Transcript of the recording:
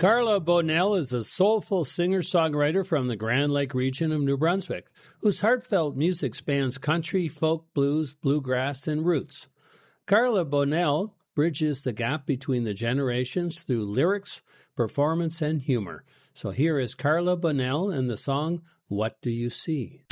Carla Bonnell is a soulful singer-songwriter from the Grand Lake region of New Brunswick, whose heartfelt music spans country, folk, blues, bluegrass, and roots. Carla Bonnell bridges the gap between the generations through lyrics, performance, and humor. So here is Carla Bonnell and the song, What Do You See?